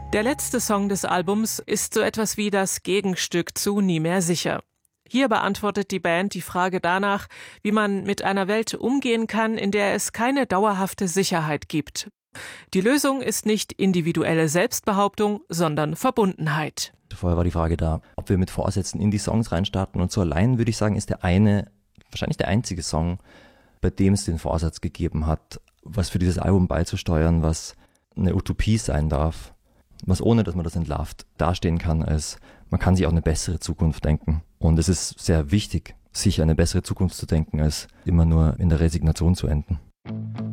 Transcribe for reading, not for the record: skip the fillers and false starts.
Der letzte Song des Albums ist so etwas wie das Gegenstück zu Nie mehr sicher. Hier beantwortet die Band die Frage danach, wie man mit einer Welt umgehen kann, in der es keine dauerhafte Sicherheit gibt. Die Lösung ist nicht individuelle Selbstbehauptung, sondern Verbundenheit. Vorher war die Frage da, ob wir mit Vorsätzen in die Songs reinstarten, und so allein würde ich sagen, ist der eine, wahrscheinlich der einzige Song, bei dem es den Vorsatz gegeben hat, was für dieses Album beizusteuern, was eine Utopie sein darf, was ohne, dass man das entlarvt, dastehen kann, als man kann sich auch eine bessere Zukunft denken. Und es ist sehr wichtig, sich eine bessere Zukunft zu denken, als immer nur in der Resignation zu enden.